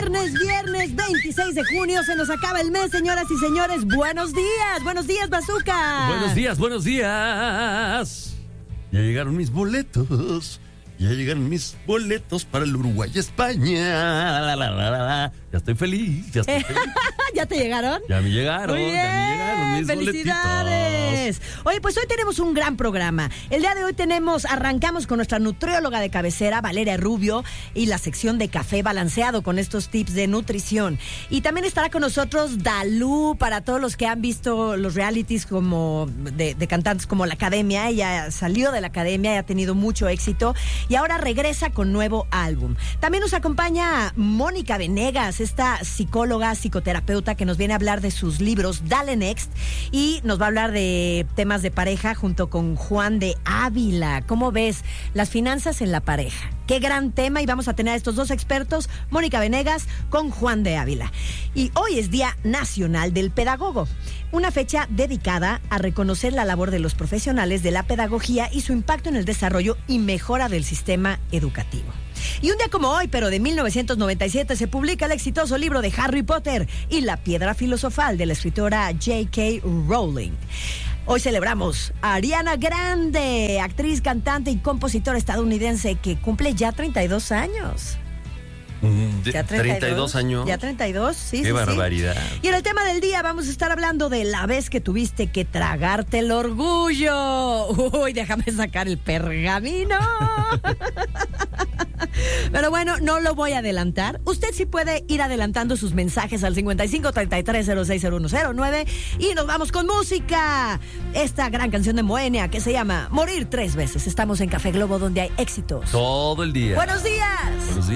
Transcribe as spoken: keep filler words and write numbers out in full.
viernes, viernes veintiséis de junio, se nos acaba el mes, señoras y señores. Buenos días, buenos días, Bazooka. Buenos días, buenos días. Ya llegaron mis boletos. Ya llegaron mis boletos para el Uruguay-España. La, la, la, la, la. Ya estoy feliz, ya estoy feliz. ¿Ya te llegaron? Ya me llegaron, Muy bien, ya me llegaron mis felicidades. boletitos. Oye, pues hoy tenemos un gran programa. El día de hoy tenemos, arrancamos con nuestra nutrióloga de cabecera, Valeria Rubio, y la sección de café balanceado con estos tips de nutrición. Y también estará con nosotros Dalú, para todos los que han visto los realities como de, de cantantes como La Academia. Ella salió de La Academia y ha tenido mucho éxito y ahora regresa con nuevo álbum. También nos acompaña Mónica Venegas, esta psicóloga, psicoterapeuta que nos viene a hablar de sus libros Dale Next, y nos va a hablar de temas de pareja junto con Juan de Ávila. ¿Cómo ves las finanzas en la pareja? Qué gran tema, y vamos a tener a estos dos expertos, Mónica Venegas con Juan de Ávila. Y hoy es Día Nacional del Pedagogo, una fecha dedicada a reconocer la labor de los profesionales de la pedagogía y su impacto en el desarrollo y mejora del sistema educativo. Y un día como hoy, pero de mil novecientos noventa y siete, se publica el exitoso libro de Harry Potter y la piedra filosofal de la escritora J K Rowling. Hoy celebramos a Ariana Grande, actriz, cantante y compositora estadounidense que cumple ya treinta y dos años. Mm, de, Ya treinta y dos años. Ya treinta y dos, sí, Qué sí, barbaridad. sí. Y en el tema del día vamos a estar hablando de la vez que tuviste que tragarte el orgullo. Uy, déjame sacar el pergamino. Pero bueno, no lo voy a adelantar. Usted sí puede ir adelantando sus mensajes al cincuenta y cinco, treinta y tres, cero seis, cero uno cero nueve. Y nos vamos con música. Esta gran canción de Moenia que se llama Morir Tres Veces. Estamos en Café Globo, donde hay éxitos. Todo el día. Buenos días. Buenos días.